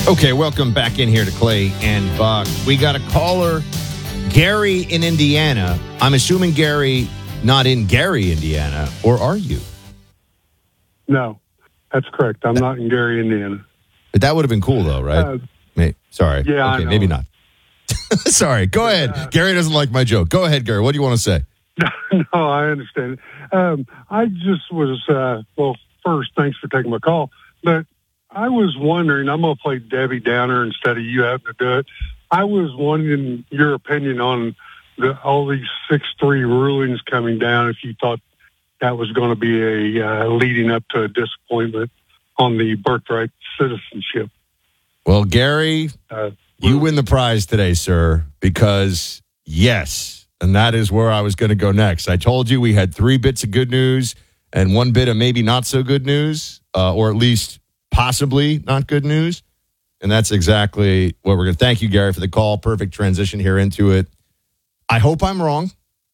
Okay, welcome back in here to Clay and Buck. We got a caller, Gary in Indiana. I'm assuming Gary, not in Gary, Indiana, or are you? No, that's correct. I'm not in Gary, Indiana. But that would have been cool, though, right? Sorry. Yeah, okay, maybe not. Sorry. Go ahead. Gary doesn't like my joke. Go ahead, Gary. What do you want to say? No, I understand. I just was, first, thanks for taking my call. But I was wondering, I'm going to play Debbie Downer instead of you having to do it. I was wondering your opinion on all these 6-3 rulings coming down, if you thought that was going to be a leading up to a disappointment on the birthright citizenship. Well, Gary, you win the prize today, sir, because yes, and that is where I was going to go next. I told you we had 3 bits of good news and 1 bit of maybe not so good news, or at least possibly not good news. And that's exactly what we're going to. Thank you, Gary, for the call. Perfect transition here into it. I hope I'm wrong.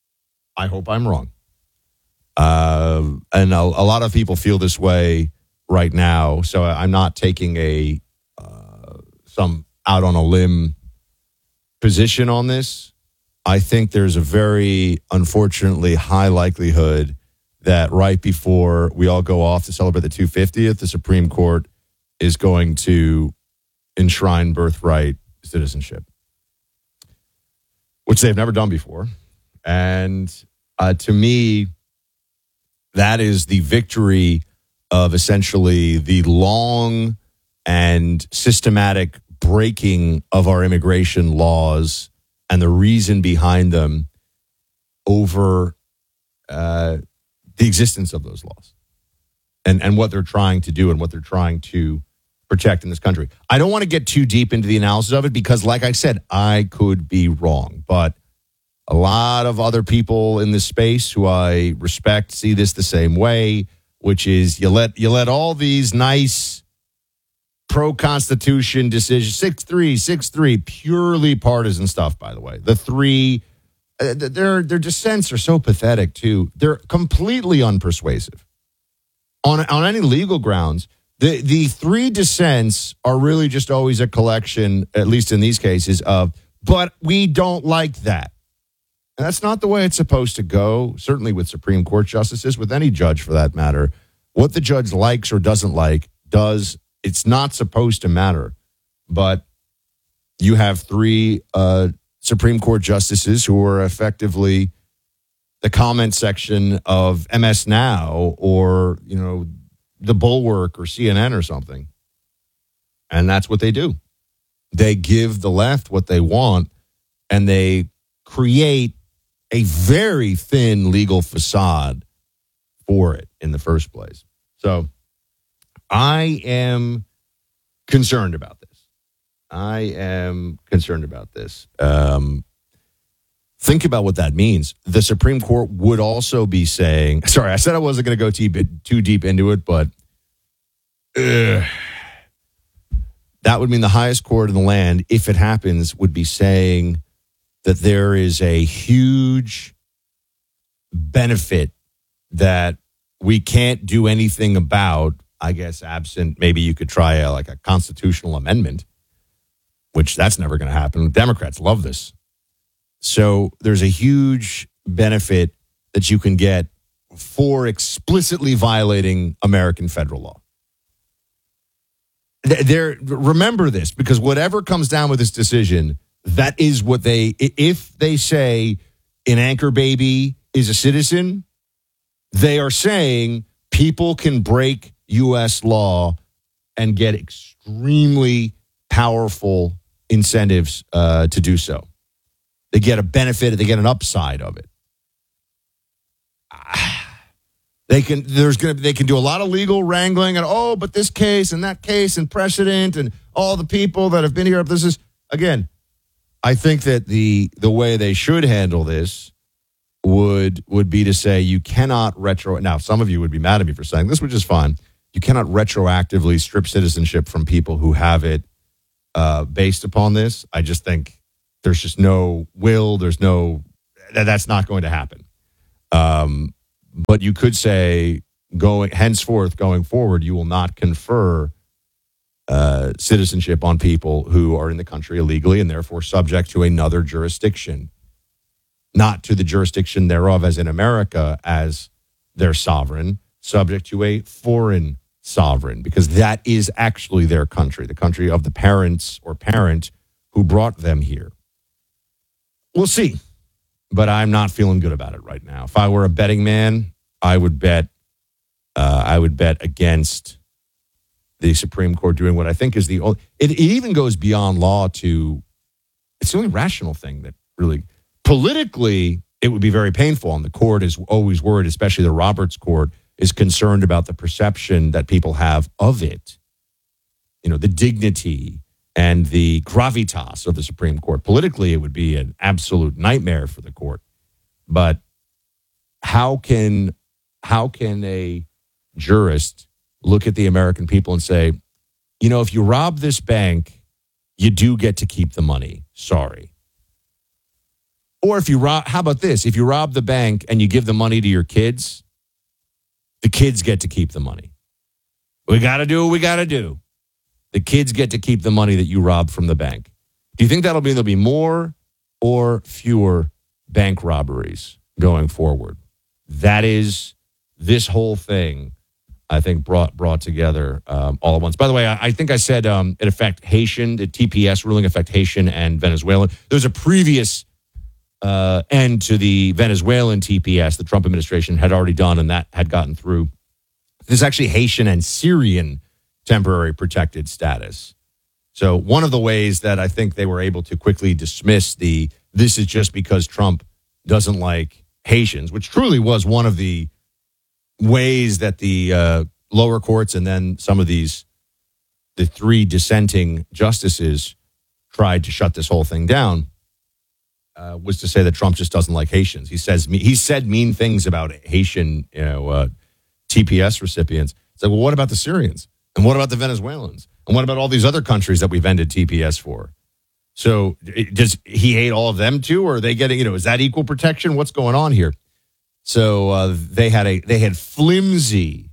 And a lot of people feel this way right now. So I'm not taking some out on a limb position on this. I think there's a very, unfortunately, high likelihood that right before we all go off to celebrate the 250th, the Supreme Court is going to enshrine birthright citizenship, which they've never done before. And to me, that is the victory of essentially the long and systematic breaking of our immigration laws and the reason behind them over the existence of those laws and what they're trying to do and what they're trying to protect in this country. I don't want to get too deep into the analysis of it because, like I said, I could be wrong. But a lot of other people in this space who I respect see this the same way, which is you let all these nice pro-Constitution decisions, 6-3, purely partisan stuff, by the way. The 3... Their dissents are so pathetic, too. They're completely unpersuasive. On any legal grounds, the 3 dissents are really just always a collection, at least in these cases, of, but we don't like that. And that's not the way it's supposed to go, certainly with Supreme Court justices, with any judge for that matter. What the judge likes or doesn't like it's not supposed to matter. But you have 3 Supreme Court justices who are effectively the comment section of MS Now or, The Bulwark or CNN or something. And that's what they do. They give the left what they want, and they create a very thin legal facade for it in the first place. So I am concerned about this. Think about what that means. The Supreme Court would also be saying, sorry, I said I wasn't going to go too deep into it, but that would mean the highest court in the land, if it happens, would be saying that there is a huge benefit that we can't do anything about, I guess, absent maybe you could try a constitutional amendment, which that's never going to happen. Democrats love this. So there's a huge benefit that you can get for explicitly violating American federal law. Remember this, because whatever comes down with this decision, that is what if they say an anchor baby is a citizen, they are saying people can break U.S. law and get extremely powerful incentives to do so. They get a benefit, they get an upside of it. They can do a lot of legal wrangling and but this case and that case and precedent and all the people that have been here. This is, again, I think that the way they should handle this would be to say you cannot now some of you would be mad at me for saying this, which is fine. You cannot retroactively strip citizenship from people who have it based upon this. I just think there's just no will. That's not going to happen. But you could say going forward, you will not confer citizenship on people who are in the country illegally and therefore subject to another jurisdiction, not to the jurisdiction thereof, as in America, as their sovereign, subject to a foreign sovereign, because that is actually their country, the country of the parents or parent who brought them here. We'll see, but I'm not feeling good about it right now. If I were a betting man, I would bet against the Supreme Court doing what I think is the only. It even goes beyond law to. It's the only rational thing that really politically it would be very painful, and the court is always worried, especially the Roberts Court is concerned about the perception that people have of it. You know, the dignity and the gravitas of the Supreme Court. Politically, it would be an absolute nightmare for the court. But how can a jurist look at the American people and say, you know, if you rob this bank, you do get to keep the money. Sorry. Or if you rob, how about this? If you rob the bank and you give the money to your kids, the kids get to keep the money. We got to do what we got to do. The kids get to keep the money that you robbed from the bank. Do you think there'll be more or fewer bank robberies going forward? That is this whole thing, I think, brought together all at once. By the way, I think I said it affect Haitian, the TPS ruling affect Haitian and Venezuelan. There's a previous end to the Venezuelan TPS the Trump administration had already done, and that had gotten through. There's actually Haitian and Syrian temporary protected status. So one of the ways that I think they were able to quickly dismiss this is just because Trump doesn't like Haitians, which truly was one of the ways that the lower courts and then some of the three dissenting justices tried to shut this whole thing down, was to say that Trump just doesn't like Haitians. He said mean things about Haitian, TPS recipients. It's like, well, what about the Syrians? And what about the Venezuelans? And what about all these other countries that we've ended TPS for? So does he hate all of them too? Or are they getting, is that equal protection? What's going on here? So they had flimsy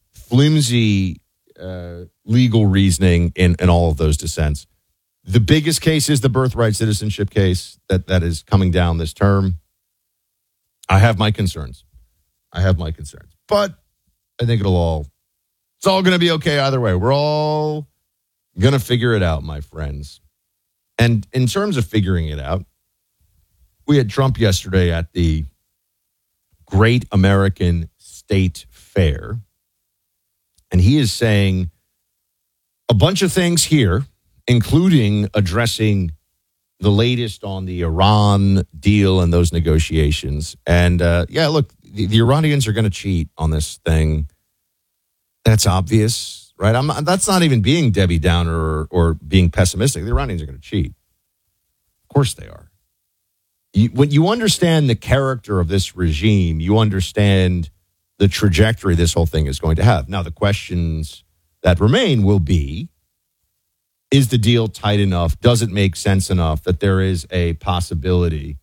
legal reasoning in all of those dissents. The biggest case is the birthright citizenship case that is coming down this term. I have my concerns. But I think it's all going to be okay either way. We're all going to figure it out, my friends. And in terms of figuring it out, we had Trump yesterday at the Great American State Fair. And he is saying a bunch of things here, including addressing the latest on the Iran deal and those negotiations. And look, the Iranians are going to cheat on this thing. That's obvious, right? That's not even being Debbie Downer or being pessimistic. The Iranians are going to cheat. Of course they are. When you understand the character of this regime, you understand the trajectory this whole thing is going to have. Now, the questions that remain will be, is the deal tight enough? Does it make sense enough that there is a possibility?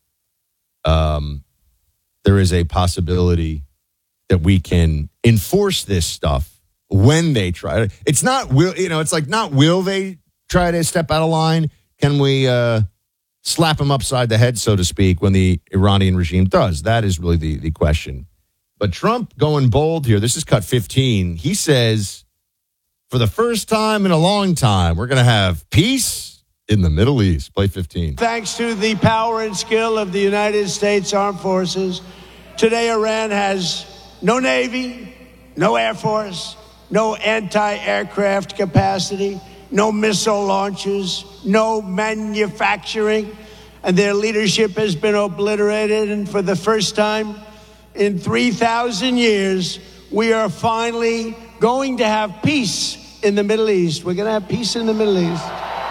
There is a possibility that we can enforce this stuff when they try. It's not will they try to step out of line? Can we slap them upside the head, so to speak, when the Iranian regime does? That is really the question. But Trump going bold here. This is cut 15. He says, for the first time in a long time, we're going to have peace in the Middle East. Play 15. Thanks to the power and skill of the United States Armed Forces, today Iran has no Navy, no Air Force, no anti-aircraft capacity, no missile launchers, no manufacturing, and their leadership has been obliterated. And for the first time in 3,000 years, we are finally going to have peace in the Middle East. We're going to have peace in the Middle East.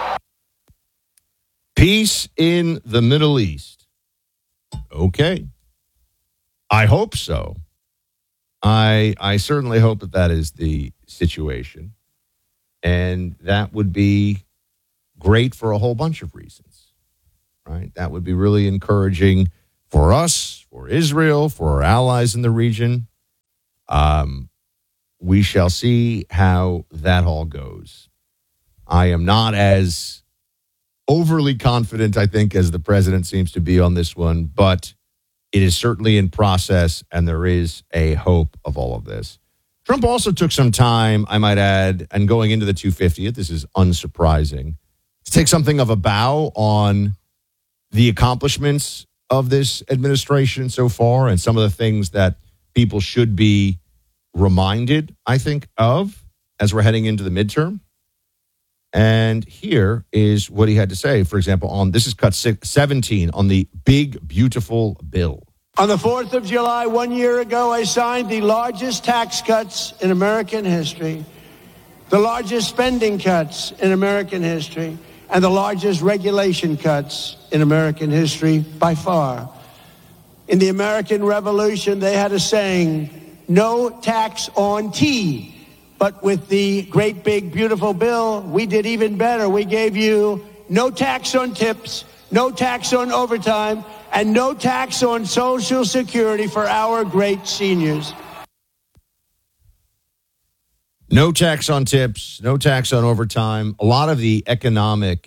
Peace in the Middle East. Okay. I hope so. I certainly hope that is the situation. And that would be great for a whole bunch of reasons, right? That would be really encouraging for us, for Israel, for our allies in the region. We shall see how that all goes. I am not as overly confident, I think, as the president seems to be on this one, but it is certainly in process, and there is a hope of all of this. Trump also took some time, I might add, and going into the 250th, this is unsurprising, to take something of a bow on the accomplishments of this administration so far and some of the things that people should be reminded, I think, of as we're heading into the midterm. And here is what he had to say, for example, on this is cut 17 on the big, beautiful bill. On the 4th of July, 1 year ago, I signed the largest tax cuts in American history, the largest spending cuts in American history, and the largest regulation cuts in American history by far. In the American Revolution, they had a saying, no tax on tea. But with the great, big, beautiful bill, we did even better. We gave you no tax on tips, no tax on overtime, and no tax on Social Security for our great seniors. No tax on tips, no tax on overtime. A lot of the economic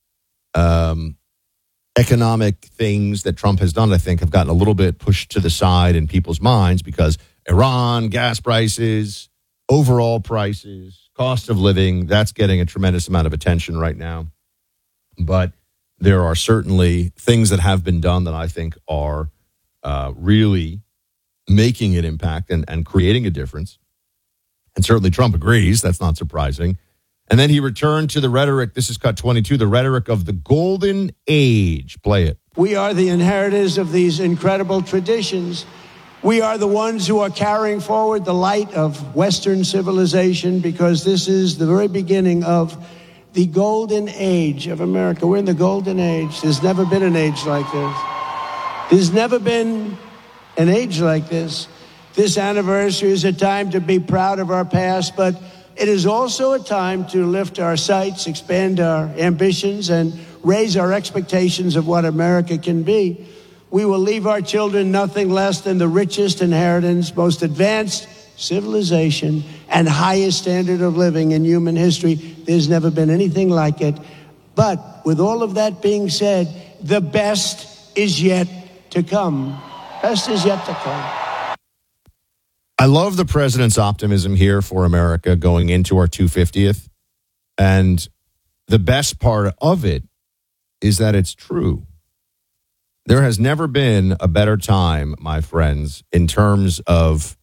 things that Trump has done, I think, have gotten a little bit pushed to the side in people's minds because Iran, gas prices, overall prices, cost of living, that's getting a tremendous amount of attention right now. But there are certainly things that have been done that I think are really making an impact and creating a difference. And certainly Trump agrees. That's not surprising. And then he returned to the rhetoric. This is cut 22, the rhetoric of the golden age. Play it. We are the inheritors of these incredible traditions. We are the ones who are carrying forward the light of Western civilization because this is the very beginning of the golden age of America. We're in the golden age. There's never been an age like this. There's never been an age like this. This anniversary is a time to be proud of our past, but it is also a time to lift our sights, expand our ambitions, and raise our expectations of what America can be. We will leave our children nothing less than the richest inheritance, most advanced civilization, and highest standard of living in human history. There's never been anything like it. But with all of that being said, the best is yet to come. Best is yet to come. I love the president's optimism here for America going into our 250th. And the best part of it is that it's true. There has never been a better time, my friends, in terms of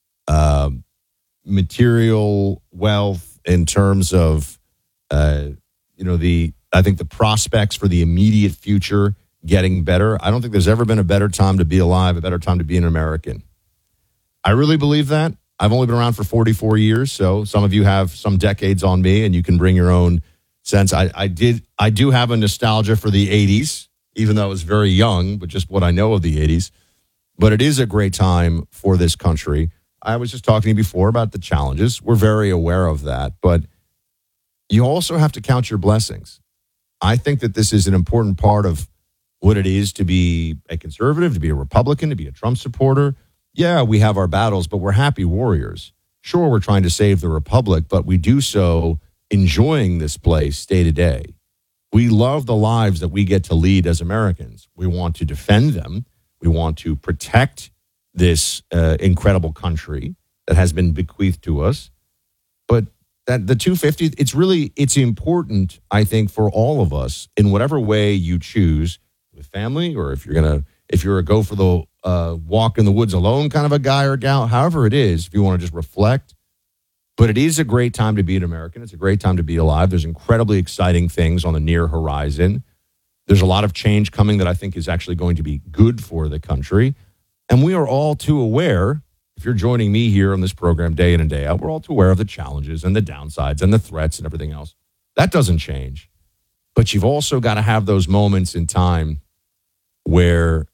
material wealth, in terms of, I think the prospects for the immediate future getting better. I don't think there's ever been a better time to be alive, a better time to be an American. I really believe that. I've only been around for 44 years, so some of you have some decades on me, and you can bring your own sense. I do have a nostalgia for the 80s, even though I was very young, but just what I know of the 80s. But it is a great time for this country. I was just talking to you before about the challenges. We're very aware of that, but you also have to count your blessings. I think that this is an important part of what it is to be a conservative, to be a Republican, to be a Trump supporter. Yeah, we have our battles, but we're happy warriors. Sure, we're trying to save the republic, but we do so enjoying this place day to day. We love the lives that we get to lead as Americans. We want to defend them. We want to protect this incredible country that has been bequeathed to us. But that the 250, it's important, I think, for all of us in whatever way you choose with family, or if you're a go for the walk in the woods alone kind of a guy or gal, however it is, if you want to just reflect. But it is a great time to be an American. It's a great time to be alive. There's incredibly exciting things on the near horizon. There's a lot of change coming that I think is actually going to be good for the country. And we are all too aware, if you're joining me here on this program day in and day out, we're all too aware of the challenges and the downsides and the threats and everything else. That doesn't change. But you've also got to have those moments in time where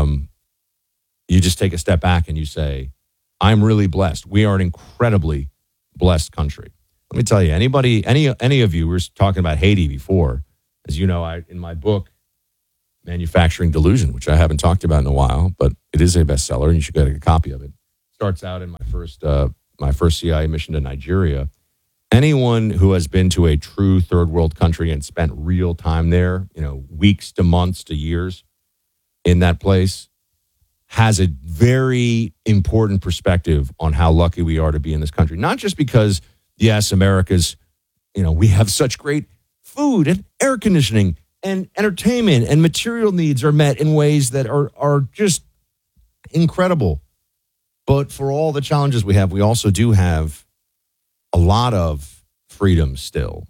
you just take a step back and you say, I'm really blessed. We are an incredibly blessed country. Let me tell you, any of you, we were talking about Haiti before. As you know, in my book, Manufacturing Delusion, which I haven't talked about in a while, but it is a bestseller, and you should get a copy of it. Starts out in my first CIA mission to Nigeria. Anyone who has been to a true third world country and spent real time there, weeks to months to years in that place, has a very important perspective on how lucky we are to be in this country. Not just because, yes, America's, we have such great food and air conditioning and entertainment and material needs are met in ways that are just incredible. But for all the challenges we have, we also do have a lot of freedom still.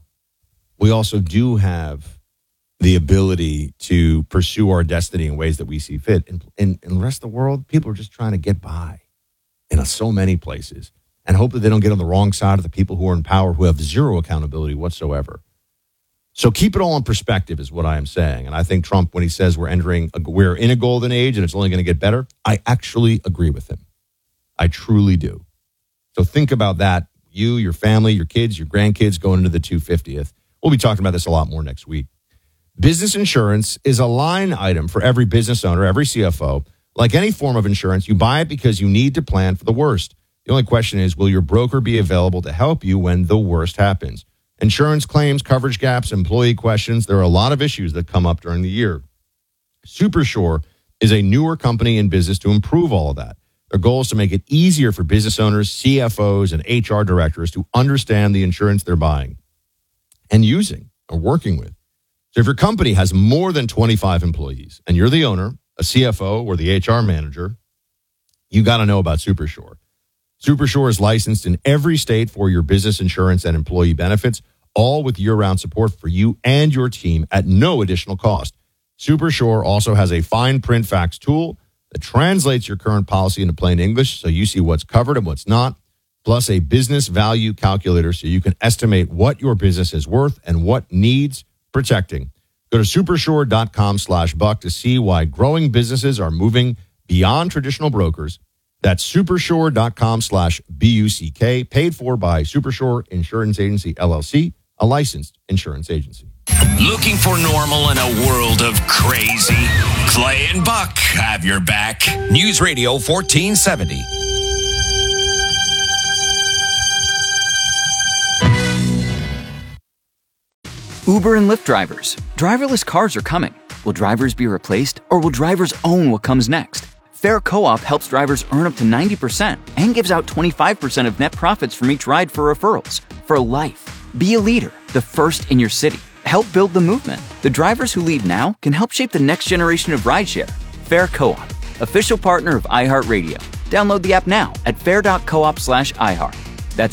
We also do have the ability to pursue our destiny in ways that we see fit. In the rest of the world, people are just trying to get by in so many places and hope that they don't get on the wrong side of the people who are in power, who have zero accountability whatsoever. So keep it all in perspective is what I am saying. And I think Trump, when he says we're in a golden age and it's only going to get better, I actually agree with him. I truly do. So think about that. You, your family, your kids, your grandkids going into the 250th. We'll be talking about this a lot more next week. Business insurance is a line item for every business owner, every CFO. Like any form of insurance, you buy it because you need to plan for the worst. The only question is, will your broker be available to help you when the worst happens? Insurance claims, coverage gaps, employee questions. There are a lot of issues that come up during the year. Supersure is a newer company in business to improve all of that. Their goal is to make it easier for business owners, CFOs, and HR directors to understand the insurance they're buying and using or working with. So if your company has more than 25 employees and you're the owner, a CFO, or the HR manager, you got to know about Supersure. Supersure is licensed in every state for your business insurance and employee benefits, all with year-round support for you and your team at no additional cost. Supersure also has a fine print fax tool that translates your current policy into plain English so you see what's covered and what's not, plus a business value calculator so you can estimate what your business is worth and what needs protecting. Go to supersure.com/buck to see why growing businesses are moving beyond traditional brokers. That's supersure.com/BUCK, paid for by Supersure Insurance Agency, LLC, a licensed insurance agency. Looking for normal in a world of crazy? Clay and Buck have your back. News Radio 1470. Uber and Lyft drivers. Driverless cars are coming. Will drivers be replaced, or will drivers own what comes next? Fair Co-op helps drivers earn up to 90% and gives out 25% of net profits from each ride for referrals. For life. Be a leader, the first in your city. Help build the movement. The drivers who lead now can help shape the next generation of rideshare. Fair Co-op, official partner of iHeartRadio. Download the app now at fair.coop/iHeart. That's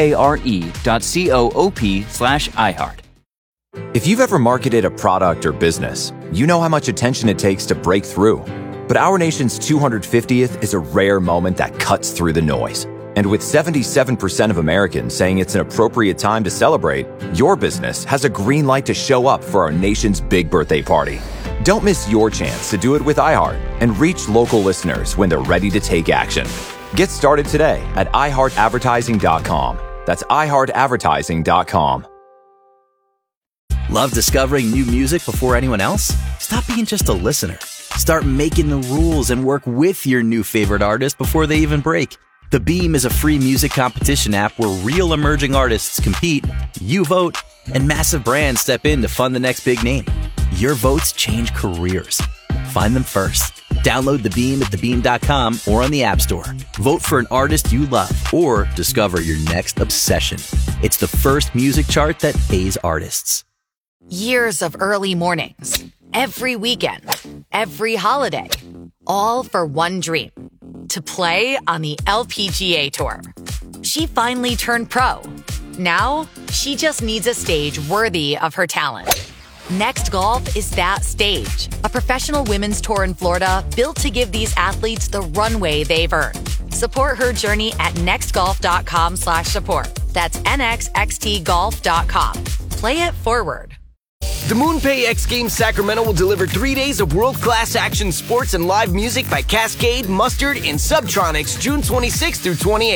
FARE.coop/iHeart. If you've ever marketed a product or business, you know how much attention it takes to break through. But our nation's 250th is a rare moment that cuts through the noise. And with 77% of Americans saying it's an appropriate time to celebrate, your business has a green light to show up for our nation's big birthday party. Don't miss your chance to do it with iHeart and reach local listeners when they're ready to take action. Get started today at iHeartAdvertising.com. That's iHeartAdvertising.com. Love discovering new music before anyone else? Stop being just a listener. Start making the rules and work with your new favorite artist before they even break. The Beam is a free music competition app where real emerging artists compete, you vote, and massive brands step in to fund the next big name. Your votes change careers. Find them first. Download The Beam at thebeam.com or on the App Store. Vote for an artist you love or discover your next obsession. It's the first music chart that pays artists. Years of early mornings, every weekend, every holiday, all for one dream, to play on the LPGA Tour. She finally turned pro. Now, she just needs a stage worthy of her talent. Next Golf is that stage, a professional women's tour in Florida built to give these athletes the runway they've earned. Support her journey at nextgolf.com/support. That's nxxtgolf.com. Play it forward. The MoonPay X Games Sacramento will deliver 3 days of world-class action sports and live music by Cascade, Mustard, and Subtronics June 26th through 28th.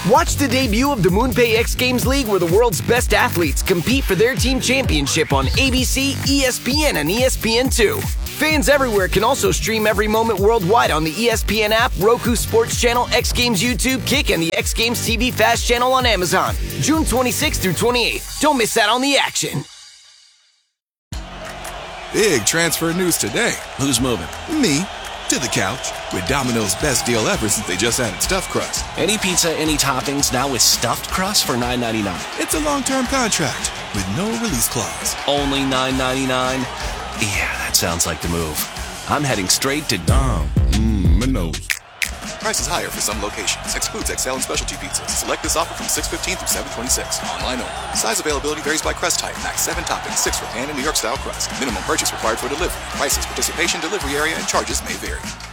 Watch the debut of the MoonPay X Games League, where the world's best athletes compete for their team championship on ABC, ESPN, and ESPN2. Fans everywhere can also stream every moment worldwide on the ESPN app, Roku Sports Channel, X Games YouTube, Kick, and the X Games TV Fast channel on Amazon. June 26th through 28th. Don't miss out on the action. Big transfer news today. Who's moving? Me. To the couch. With Domino's best deal ever since they just added stuffed crust. Any pizza, any toppings, now with stuffed crust for $9.99. It's a long-term contract with no release clause. Only $9.99? Yeah, that sounds like the move. I'm heading straight to Domino's. Price is higher for some locations. Excludes XL and specialty pizzas. Select this offer from 6/15 through 7/26. Online only. Size availability varies by crust type. Max 7 toppings, 6 for pan and New York style crust. Minimum purchase required for delivery. Prices, participation, delivery area, and charges may vary.